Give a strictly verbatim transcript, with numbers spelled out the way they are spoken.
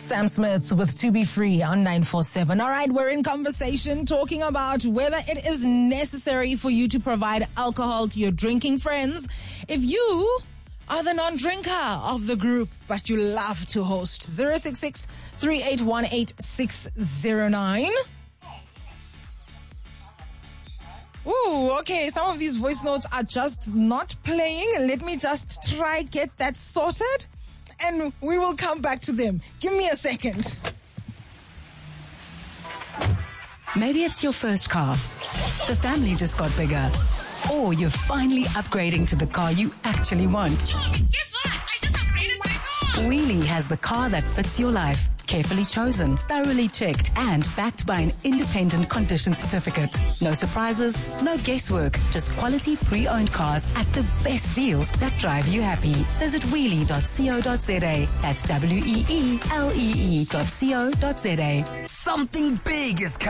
Sam Smith with To Be Free on nine four seven. All right, we're in conversation talking about whether it is necessary for you to provide alcohol to your drinking friends if you are the non-drinker of the group, but you love to host. zero six six, three eight one, eight six zero nine. Ooh, okay, some of these voice notes are just not playing. Let me just try get that sorted, and we will come back to them. Give me a second. Maybe it's your first car. The family just got bigger. Or you're finally upgrading to the car you actually want. Guess what? I just upgraded my car! Wheelie has the car that fits your life. Carefully chosen, thoroughly checked, and backed by an independent condition certificate. No surprises, no guesswork, just quality pre-owned cars at the best deals that drive you happy. Visit wheelie dot co dot za. That's W E E L E E dot co dot za. Something big is coming.